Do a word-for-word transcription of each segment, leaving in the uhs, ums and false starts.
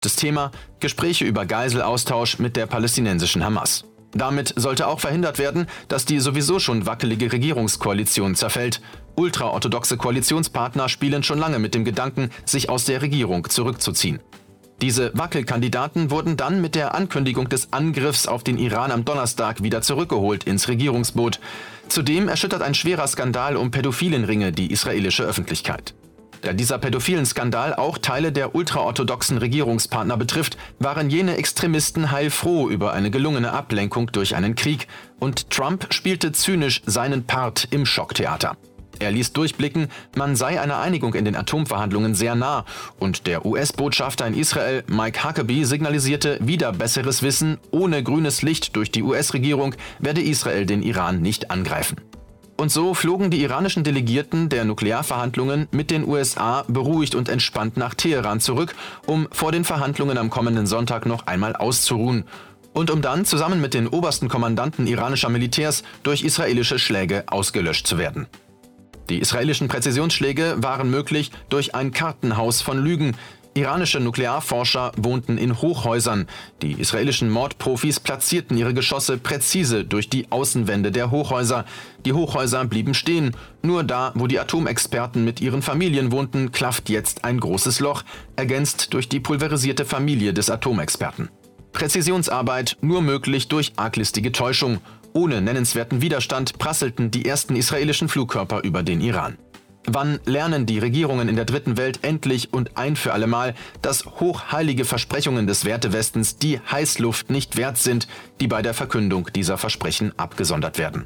Das Thema: Gespräche über Geiselaustausch mit der palästinensischen Hamas. Damit sollte auch verhindert werden, dass die sowieso schon wackelige Regierungskoalition zerfällt. Ultraorthodoxe Koalitionspartner spielen schon lange mit dem Gedanken, sich aus der Regierung zurückzuziehen. Diese Wackelkandidaten wurden dann mit der Ankündigung des Angriffs auf den Iran am Donnerstag wieder zurückgeholt ins Regierungsboot. Zudem erschüttert ein schwerer Skandal um Pädophilenringe die israelische Öffentlichkeit. Da dieser pädophilen Skandal auch Teile der ultraorthodoxen Regierungspartner betrifft, waren jene Extremisten heilfroh über eine gelungene Ablenkung durch einen Krieg, und Trump spielte zynisch seinen Part im Schocktheater. Er ließ durchblicken, man sei einer Einigung in den Atomverhandlungen sehr nah, und der U S-Botschafter in Israel, Mike Huckabee, signalisierte wider besseres Wissen, ohne grünes Licht durch die U S-Regierung werde Israel den Iran nicht angreifen. Und so flogen die iranischen Delegierten der Nuklearverhandlungen mit den U S A beruhigt und entspannt nach Teheran zurück, um vor den Verhandlungen am kommenden Sonntag noch einmal auszuruhen und um dann zusammen mit den obersten Kommandanten iranischer Militärs durch israelische Schläge ausgelöscht zu werden. Die israelischen Präzisionsschläge waren möglich durch ein Kartenhaus von Lügen. Iranische Nuklearforscher wohnten in Hochhäusern. Die israelischen Mordprofis platzierten ihre Geschosse präzise durch die Außenwände der Hochhäuser. Die Hochhäuser blieben stehen. Nur da, wo die Atomexperten mit ihren Familien wohnten, klafft jetzt ein großes Loch, ergänzt durch die pulverisierte Familie des Atomexperten. Präzisionsarbeit nur möglich durch arglistige Täuschung. Ohne nennenswerten Widerstand prasselten die ersten israelischen Flugkörper über den Iran. Wann lernen die Regierungen in der dritten Welt endlich und ein für allemal, dass hochheilige Versprechungen des Wertewestens die Heißluft nicht wert sind, die bei der Verkündung dieser Versprechen abgesondert werden?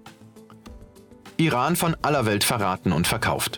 Iran von aller Welt verraten und verkauft.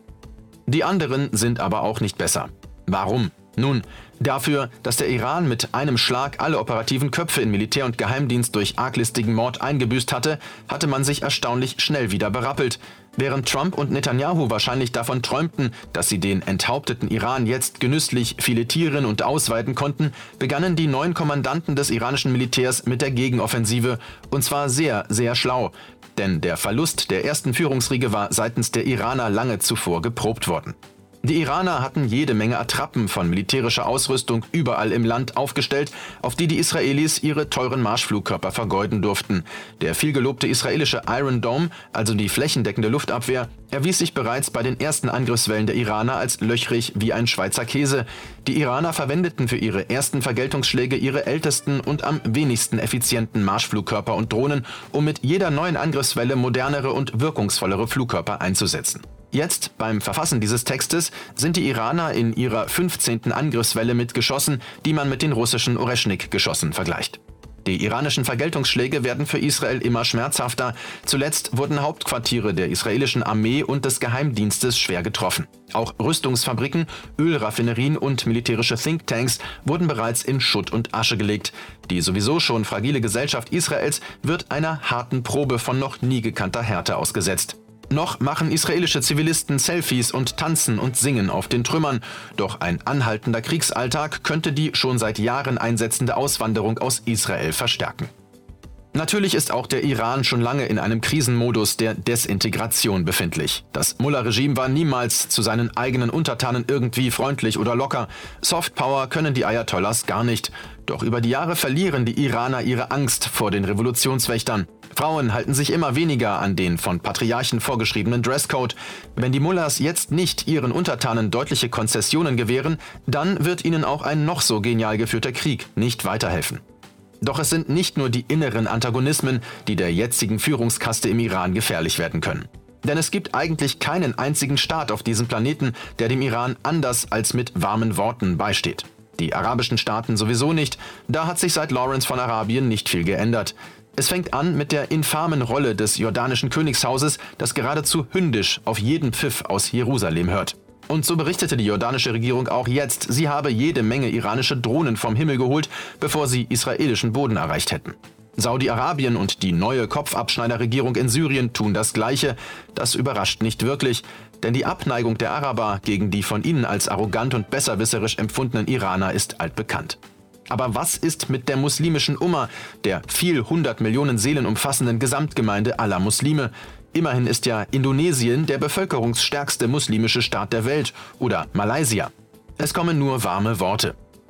Die anderen sind aber auch nicht besser. Warum? Nun, dafür, dass der Iran mit einem Schlag alle operativen Köpfe in Militär und Geheimdienst durch arglistigen Mord eingebüßt hatte, hatte man sich erstaunlich schnell wieder berappelt. Während Trump und Netanyahu wahrscheinlich davon träumten, dass sie den enthaupteten Iran jetzt genüsslich filetieren und ausweiten konnten, begannen die neuen Kommandanten des iranischen Militärs mit der Gegenoffensive, und zwar sehr, sehr schlau. Denn der Verlust der ersten Führungsriege war seitens der Iraner lange zuvor geprobt worden. Die Iraner hatten jede Menge Attrappen von militärischer Ausrüstung überall im Land aufgestellt, auf die die Israelis ihre teuren Marschflugkörper vergeuden durften. Der vielgelobte israelische Iron Dome, also die flächendeckende Luftabwehr, erwies sich bereits bei den ersten Angriffswellen der Iraner als löchrig wie ein Schweizer Käse. Die Iraner verwendeten für ihre ersten Vergeltungsschläge ihre ältesten und am wenigsten effizienten Marschflugkörper und Drohnen, um mit jeder neuen Angriffswelle modernere und wirkungsvollere Flugkörper einzusetzen. Jetzt, beim Verfassen dieses Textes, sind die Iraner in ihrer fünfzehnten Angriffswelle mit Geschossen, die man mit den russischen Oreschnik-Geschossen vergleicht. Die iranischen Vergeltungsschläge werden für Israel immer schmerzhafter. Zuletzt wurden Hauptquartiere der israelischen Armee und des Geheimdienstes schwer getroffen. Auch Rüstungsfabriken, Ölraffinerien und militärische Thinktanks wurden bereits in Schutt und Asche gelegt. Die sowieso schon fragile Gesellschaft Israels wird einer harten Probe von noch nie gekannter Härte ausgesetzt. Noch machen israelische Zivilisten Selfies und tanzen und singen auf den Trümmern. Doch ein anhaltender Kriegsalltag könnte die schon seit Jahren einsetzende Auswanderung aus Israel verstärken. Natürlich ist auch der Iran schon lange in einem Krisenmodus der Desintegration befindlich. Das Mullah-Regime war niemals zu seinen eigenen Untertanen irgendwie freundlich oder locker. Softpower können die Ayatollahs gar nicht. Doch über die Jahre verlieren die Iraner ihre Angst vor den Revolutionswächtern. Frauen halten sich immer weniger an den von Patriarchen vorgeschriebenen Dresscode. Wenn die Mullahs jetzt nicht ihren Untertanen deutliche Konzessionen gewähren, dann wird ihnen auch ein noch so genial geführter Krieg nicht weiterhelfen. Doch es sind nicht nur die inneren Antagonismen, die der jetzigen Führungskaste im Iran gefährlich werden können. Denn es gibt eigentlich keinen einzigen Staat auf diesem Planeten, der dem Iran anders als mit warmen Worten beisteht. Die arabischen Staaten sowieso nicht, da hat sich seit Lawrence von Arabien nicht viel geändert. Es fängt an mit der infamen Rolle des jordanischen Königshauses, das geradezu hündisch auf jeden Pfiff aus Jerusalem hört. Und so berichtete die jordanische Regierung auch jetzt, sie habe jede Menge iranische Drohnen vom Himmel geholt, bevor sie israelischen Boden erreicht hätten. Saudi-Arabien und die neue Kopfabschneiderregierung in Syrien tun das Gleiche. Das überrascht nicht wirklich, denn die Abneigung der Araber gegen die von ihnen als arrogant und besserwisserisch empfundenen Iraner ist altbekannt. Aber was ist mit der muslimischen Umma, der viel hundert Millionen Seelen umfassenden Gesamtgemeinde aller Muslime? Immerhin ist ja Indonesien der bevölkerungsstärkste muslimische Staat der Welt oder Malaysia. Es kommen nur warme Worte.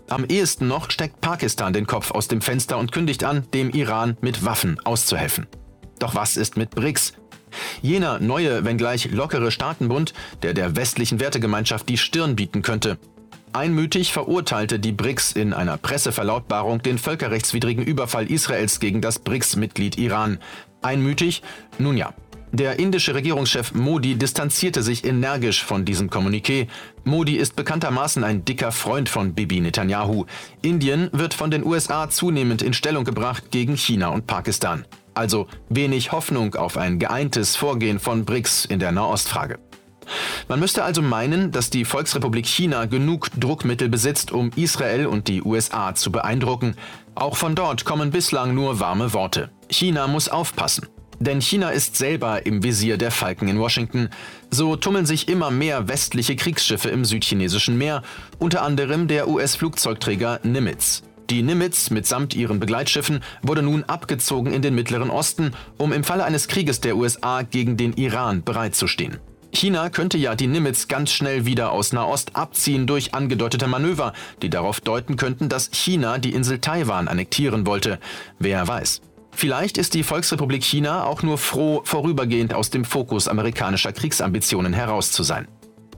Am ehesten noch steckt Pakistan den Kopf aus dem Fenster und kündigt an, dem Iran mit Waffen auszuhelfen. Doch was ist mit B R I C S? Jener neue, wenngleich lockere Staatenbund, der der westlichen Wertegemeinschaft die Stirn bieten könnte. Einmütig verurteilte die B R I C S in einer Presseverlautbarung den völkerrechtswidrigen Überfall Israels gegen das B R I C S-Mitglied Iran. Einmütig? Nun ja. Der indische Regierungschef Modi distanzierte sich energisch von diesem Kommuniqué. Modi ist bekanntermaßen ein dicker Freund von Bibi Netanyahu. Indien wird von den U S A zunehmend in Stellung gebracht gegen China und Pakistan. Also wenig Hoffnung auf ein geeintes Vorgehen von B R I C S in der Nahostfrage. Man müsste also meinen, dass die Volksrepublik China genug Druckmittel besitzt, um Israel und die U S A zu beeindrucken. Auch von dort kommen bislang nur warme Worte. China muss aufpassen. Denn China ist selber im Visier der Falken in Washington. So tummeln sich immer mehr westliche Kriegsschiffe im südchinesischen Meer, unter anderem der U S-Flugzeugträger Nimitz. Die Nimitz mitsamt ihren Begleitschiffen wurde nun abgezogen in den Mittleren Osten, um im Falle eines Krieges der U S A gegen den Iran bereitzustehen. China könnte ja die Nimitz ganz schnell wieder aus Nahost abziehen durch angedeutete Manöver, die darauf deuten könnten, dass China die Insel Taiwan annektieren wollte. Wer weiß. Vielleicht ist die Volksrepublik China auch nur froh, vorübergehend aus dem Fokus amerikanischer Kriegsambitionen heraus zu sein.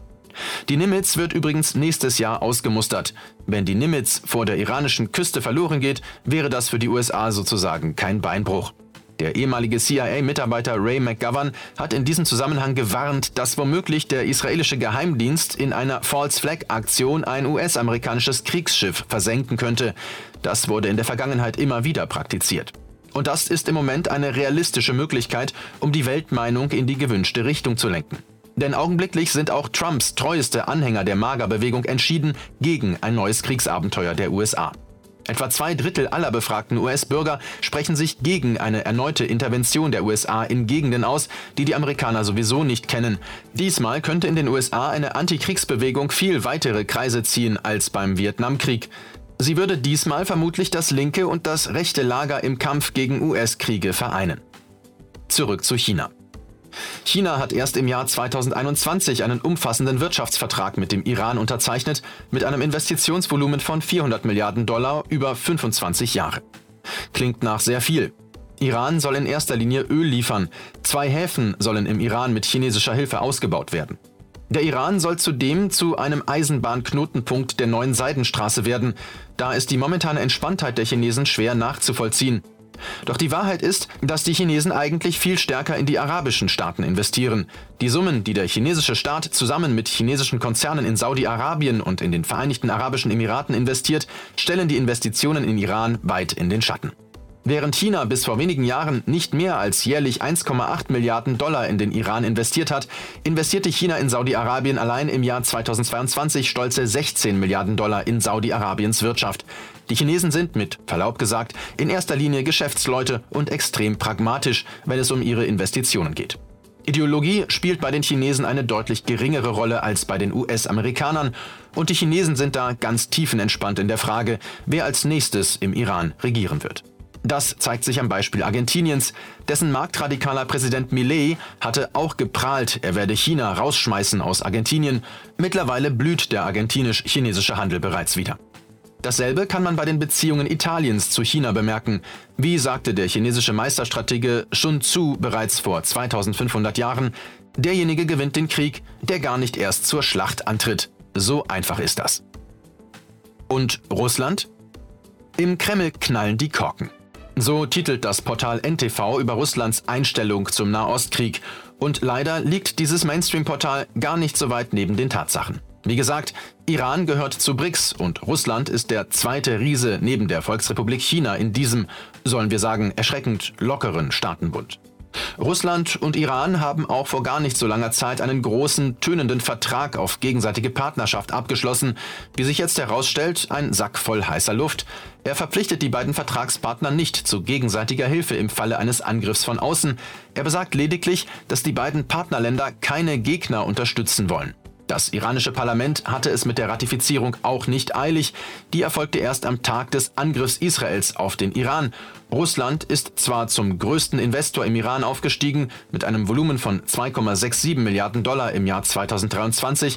Die Nimitz wird übrigens nächstes Jahr ausgemustert. Wenn die Nimitz vor der iranischen Küste verloren geht, wäre das für die U S A sozusagen kein Beinbruch. Der ehemalige C I A-Mitarbeiter Ray McGovern hat in diesem Zusammenhang gewarnt, dass womöglich der israelische Geheimdienst in einer False-Flag-Aktion ein U S-amerikanisches Kriegsschiff versenken könnte. Das wurde in der Vergangenheit immer wieder praktiziert. Und das ist im Moment eine realistische Möglichkeit, um die Weltmeinung in die gewünschte Richtung zu lenken. Denn augenblicklich sind auch Trumps treueste Anhänger der MAGA-Bewegung entschieden gegen ein neues Kriegsabenteuer der U S A. Etwa zwei Drittel aller befragten U S-Bürger sprechen sich gegen eine erneute Intervention der U S A in Gegenden aus, die die Amerikaner sowieso nicht kennen. Diesmal könnte in den U S A eine Antikriegsbewegung viel weitere Kreise ziehen als beim Vietnamkrieg. Sie würde diesmal vermutlich das linke und das rechte Lager im Kampf gegen U S-Kriege vereinen. Zurück zu China. China hat erst im Jahr zweitausendeinundzwanzig einen umfassenden Wirtschaftsvertrag mit dem Iran unterzeichnet, mit einem Investitionsvolumen von vierhundert Milliarden Dollar über fünfundzwanzig Jahre. Klingt nach sehr viel. Iran soll in erster Linie Öl liefern. Zwei Häfen sollen im Iran mit chinesischer Hilfe ausgebaut werden. Der Iran soll zudem zu einem Eisenbahnknotenpunkt der neuen Seidenstraße werden. Da ist die momentane Entspanntheit der Chinesen schwer nachzuvollziehen. Doch die Wahrheit ist, dass die Chinesen eigentlich viel stärker in die arabischen Staaten investieren. Die Summen, die der chinesische Staat zusammen mit chinesischen Konzernen in Saudi-Arabien und in den Vereinigten Arabischen Emiraten investiert, stellen die Investitionen in Iran weit in den Schatten. Während China bis vor wenigen Jahren nicht mehr als jährlich eins Komma acht Milliarden Dollar in den Iran investiert hat, investierte China in Saudi-Arabien allein im Jahr zweitausendzweiundzwanzig stolze sechzehn Milliarden Dollar in Saudi-Arabiens Wirtschaft. Die Chinesen sind, mit Verlaub gesagt, in erster Linie Geschäftsleute und extrem pragmatisch, wenn es um ihre Investitionen geht. Ideologie spielt bei den Chinesen eine deutlich geringere Rolle als bei den U S-Amerikanern und die Chinesen sind da ganz tiefenentspannt in der Frage, wer als nächstes im Iran regieren wird. Das zeigt sich am Beispiel Argentiniens. Dessen marktradikaler Präsident Milei hatte auch geprahlt, er werde China rausschmeißen aus Argentinien. Mittlerweile blüht der argentinisch-chinesische Handel bereits wieder. Dasselbe kann man bei den Beziehungen Italiens zu China bemerken. Wie sagte der chinesische Meisterstratege Sun Tzu bereits vor zweitausendfünfhundert Jahren, derjenige gewinnt den Krieg, der gar nicht erst zur Schlacht antritt. So einfach ist das. Und Russland? Im Kreml knallen die Korken. So titelt das Portal N T V über Russlands Einstellung zum Nahostkrieg. Und leider liegt dieses Mainstream-Portal gar nicht so weit neben den Tatsachen. Wie gesagt, Iran gehört zu B R I C S und Russland ist der zweite Riese neben der Volksrepublik China in diesem, sollen wir sagen, erschreckend lockeren Staatenbund. Russland und Iran haben auch vor gar nicht so langer Zeit einen großen, tönenden Vertrag auf gegenseitige Partnerschaft abgeschlossen. Wie sich jetzt herausstellt, ein Sack voll heißer Luft. Er verpflichtet die beiden Vertragspartner nicht zu gegenseitiger Hilfe im Falle eines Angriffs von außen. Er besagt lediglich, dass die beiden Partnerländer keine Gegner unterstützen wollen. Das iranische Parlament hatte es mit der Ratifizierung auch nicht eilig. Die erfolgte erst am Tag des Angriffs Israels auf den Iran. Russland ist zwar zum größten Investor im Iran aufgestiegen, mit einem Volumen von zwei Komma siebenundsechzig Milliarden Dollar im Jahr zweitausenddreiundzwanzig,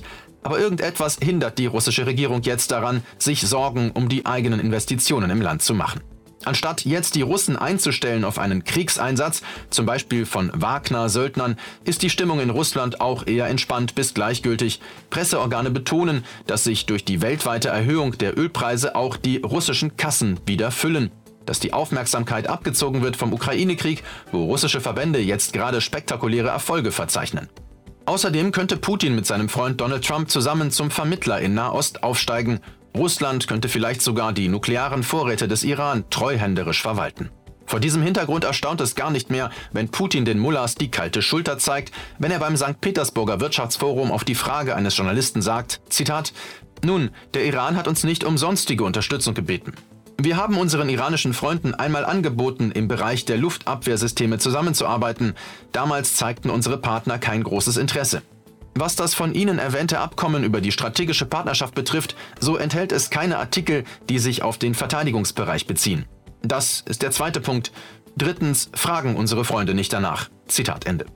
Aber irgendetwas hindert die russische Regierung jetzt daran, sich Sorgen um die eigenen Investitionen im Land zu machen. Anstatt jetzt die Russen einzustellen auf einen Kriegseinsatz, zum Beispiel von Wagner-Söldnern, ist die Stimmung in Russland auch eher entspannt bis gleichgültig. Presseorgane betonen, dass sich durch die weltweite Erhöhung der Ölpreise auch die russischen Kassen wieder füllen. Dass die Aufmerksamkeit abgezogen wird vom Ukraine-Krieg, wo russische Verbände jetzt gerade spektakuläre Erfolge verzeichnen. Außerdem könnte Putin mit seinem Freund Donald Trump zusammen zum Vermittler in Nahost aufsteigen. Russland könnte vielleicht sogar die nuklearen Vorräte des Iran treuhänderisch verwalten. Vor diesem Hintergrund erstaunt es gar nicht mehr, wenn Putin den Mullahs die kalte Schulter zeigt, wenn er beim Sankt Petersburger Wirtschaftsforum auf die Frage eines Journalisten sagt, Zitat, »Nun, der Iran hat uns nicht um sonstige Unterstützung gebeten. Wir haben unseren iranischen Freunden einmal angeboten, im Bereich der Luftabwehrsysteme zusammenzuarbeiten. Damals zeigten unsere Partner kein großes Interesse. Was das von Ihnen erwähnte Abkommen über die strategische Partnerschaft betrifft, so enthält es keine Artikel, die sich auf den Verteidigungsbereich beziehen. Das ist der zweite Punkt. Drittens fragen unsere Freunde nicht danach.« Zitat Ende.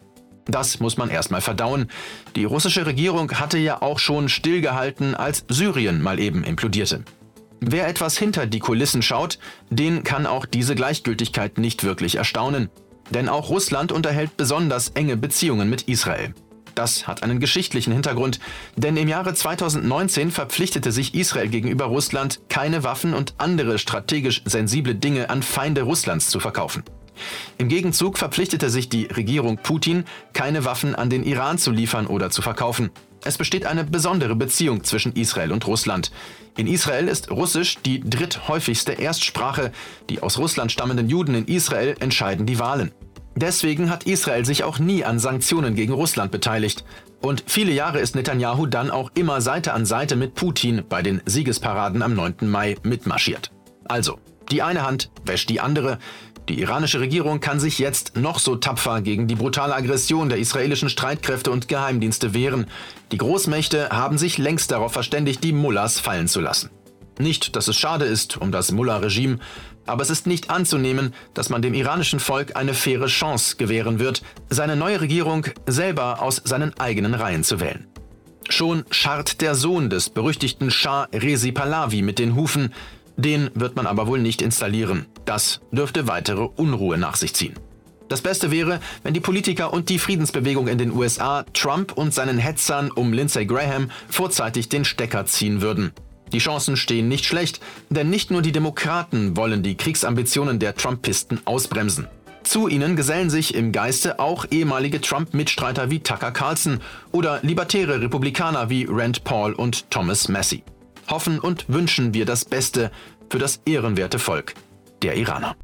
Das muss man erstmal verdauen. Die russische Regierung hatte ja auch schon stillgehalten, als Syrien mal eben implodierte. Wer etwas hinter die Kulissen schaut, den kann auch diese Gleichgültigkeit nicht wirklich erstaunen. Denn auch Russland unterhält besonders enge Beziehungen mit Israel. Das hat einen geschichtlichen Hintergrund, denn im Jahre zweitausendneunzehn verpflichtete sich Israel gegenüber Russland, keine Waffen und andere strategisch sensible Dinge an Feinde Russlands zu verkaufen. Im Gegenzug verpflichtete sich die Regierung Putin, keine Waffen an den Iran zu liefern oder zu verkaufen. Es besteht eine besondere Beziehung zwischen Israel und Russland. In Israel ist Russisch die dritthäufigste Erstsprache. Die aus Russland stammenden Juden in Israel entscheiden die Wahlen. Deswegen hat Israel sich auch nie an Sanktionen gegen Russland beteiligt. Und viele Jahre ist Netanyahu dann auch immer Seite an Seite mit Putin bei den Siegesparaden am neunten Mai mitmarschiert. Also, die eine Hand wäscht die andere. Die iranische Regierung kann sich jetzt noch so tapfer gegen die brutale Aggression der israelischen Streitkräfte und Geheimdienste wehren. Die Großmächte haben sich längst darauf verständigt, die Mullahs fallen zu lassen. Nicht, dass es schade ist um das Mullah-Regime, aber es ist nicht anzunehmen, dass man dem iranischen Volk eine faire Chance gewähren wird, seine neue Regierung selber aus seinen eigenen Reihen zu wählen. Schon scharrt der Sohn des berüchtigten Schah Rezi Pahlavi mit den Hufen, den wird man aber wohl nicht installieren. Das dürfte weitere Unruhe nach sich ziehen. Das Beste wäre, wenn die Politiker und die Friedensbewegung in den U S A Trump und seinen Hetzern um Lindsey Graham vorzeitig den Stecker ziehen würden. Die Chancen stehen nicht schlecht, denn nicht nur die Demokraten wollen die Kriegsambitionen der Trumpisten ausbremsen. Zu ihnen gesellen sich im Geiste auch ehemalige Trump-Mitstreiter wie Tucker Carlson oder libertäre Republikaner wie Rand Paul und Thomas Massie. Hoffen und wünschen wir das Beste für das ehrenwerte Volk der Iraner.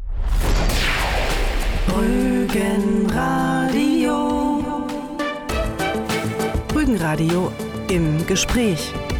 Rügenradio. Rügenradio im Gespräch.